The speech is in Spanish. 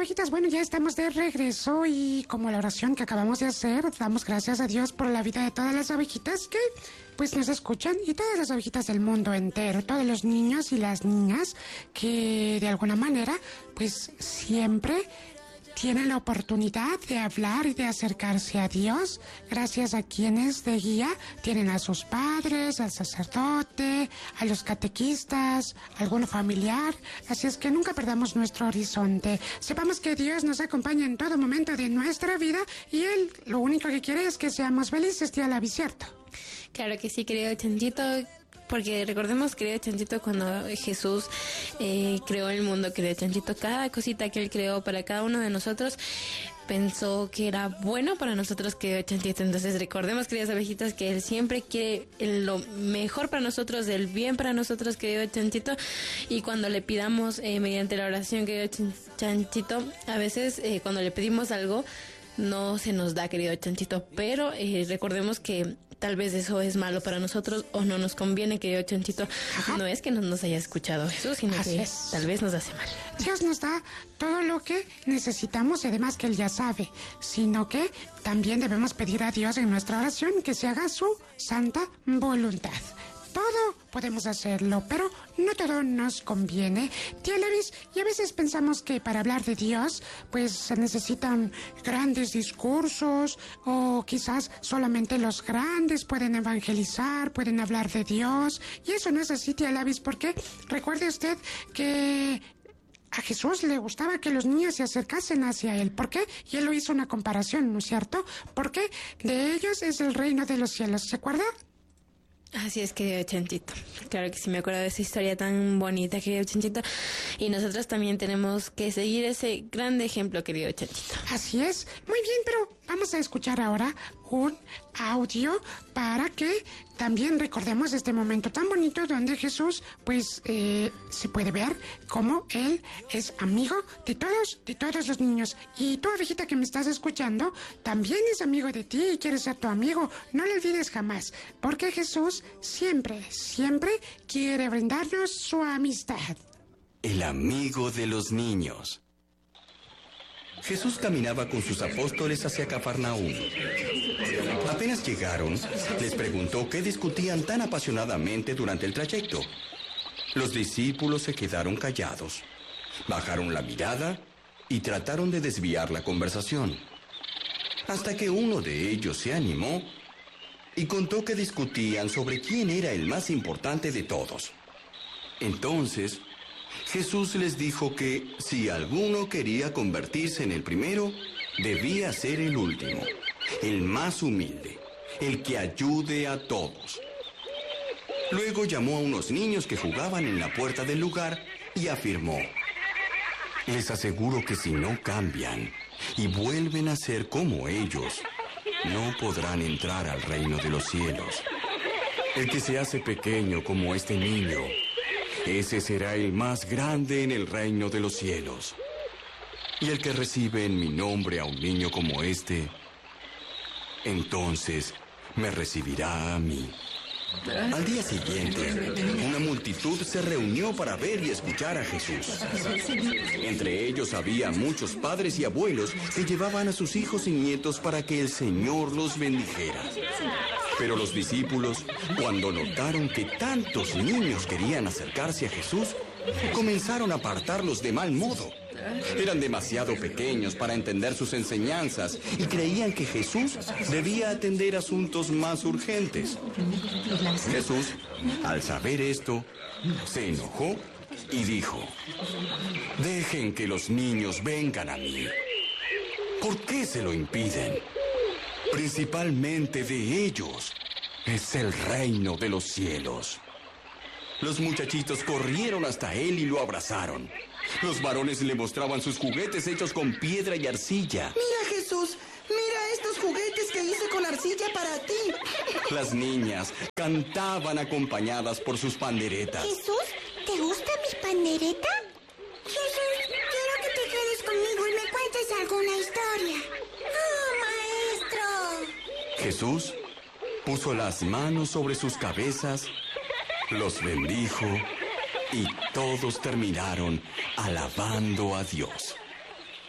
abejitas, bueno, ya estamos de regreso y como la oración que acabamos de hacer, damos gracias a Dios por la vida de todas las abejitas que pues nos escuchan y todas las abejitas del mundo entero, todos los niños y las niñas que de alguna manera pues siempre tienen la oportunidad de hablar y de acercarse a Dios gracias a quienes de guía tienen a sus padres, al sacerdote, a los catequistas, algún familiar. Así es que nunca perdamos nuestro horizonte. Sepamos que Dios nos acompaña en todo momento de nuestra vida y Él lo único que quiere es que seamos felices, tía Lavi, ¿cierto? Claro que sí, querido Chanchito. Porque recordemos, querido Chanchito, cuando Jesús creó el mundo, querido Chanchito, cada cosita que Él creó para cada uno de nosotros, pensó que era bueno para nosotros, querido Chanchito. Entonces recordemos, queridas abejitas, que Él siempre quiere lo mejor para nosotros, el bien para nosotros, querido Chanchito. Y cuando le pidamos mediante la oración, querido Chanchito, a veces cuando le pedimos algo, no se nos da, querido Chanchito, pero recordemos que tal vez eso es malo para nosotros o no nos conviene, querido Chanchito. Ajá. No es que no nos haya escuchado Jesús, sino así que es. Tal vez nos hace mal. Dios nos da todo lo que necesitamos y además que Él ya sabe, sino que también debemos pedir a Dios en nuestra oración que se haga su santa voluntad. Todo podemos hacerlo, pero no todo nos conviene. Tía Lavis, y a veces pensamos que para hablar de Dios, pues se necesitan grandes discursos, o quizás solamente los grandes pueden evangelizar, pueden hablar de Dios. Y eso no es así, tía Lavis, porque recuerde usted que a Jesús le gustaba que los niños se acercasen hacia Él. ¿Por qué? Y Él lo hizo una comparación, ¿no es cierto? Porque de ellos es el reino de los cielos. ¿Se acuerda? Así es, querido Chanchito. Claro que sí me acuerdo de esa historia tan bonita, querido Chanchito. Y nosotros también tenemos que seguir ese grande ejemplo, querido Chanchito. Así es. Muy bien, pero vamos a escuchar ahora un audio para que también recordemos este momento tan bonito donde Jesús, pues, se puede ver cómo Él es amigo de todos los niños. Y tú, abejita que me estás escuchando, también es amigo de ti y quiere ser tu amigo. No lo olvides jamás, porque Jesús siempre quiere brindarnos su amistad. El amigo de los niños. Jesús caminaba con sus apóstoles hacia Cafarnaúm. Apenas llegaron, les preguntó qué discutían tan apasionadamente durante el trayecto. Los discípulos se quedaron callados, bajaron la mirada y trataron de desviar la conversación. Hasta que uno de ellos se animó y contó que discutían sobre quién era el más importante de todos. Entonces, Jesús les dijo que si alguno quería convertirse en el primero, debía ser el último, el más humilde, el que ayude a todos. Luego llamó a unos niños que jugaban en la puerta del lugar y afirmó: les aseguro que si no cambian y vuelven a ser como ellos, no podrán entrar al reino de los cielos. El que se hace pequeño como este niño, ese será el más grande en el reino de los cielos. Y el que recibe en mi nombre a un niño como este, entonces me recibirá a mí. Al día siguiente, una multitud se reunió para ver y escuchar a Jesús. Entre ellos había muchos padres y abuelos que llevaban a sus hijos y nietos para que el Señor los bendijera. Pero los discípulos, cuando notaron que tantos niños querían acercarse a Jesús, comenzaron a apartarlos de mal modo. Eran demasiado pequeños para entender sus enseñanzas y creían que Jesús debía atender asuntos más urgentes. Jesús, al saber esto, se enojó y dijo: dejen que los niños vengan a mí. ¿Por qué se lo impiden? Principalmente de ellos es el reino de los cielos. Los muchachitos corrieron hasta él y lo abrazaron. Los varones le mostraban sus juguetes hechos con piedra y arcilla. Mira, Jesús, mira estos juguetes que hice con arcilla para ti. Las niñas cantaban acompañadas por sus panderetas. Jesús, ¿te gusta mi pandereta? Jesús, quiero que te quedes conmigo y me cuentes alguna historia. ¡Oh, maestro! Jesús puso las manos sobre sus cabezas, los bendijo y todos terminaron alabando a Dios.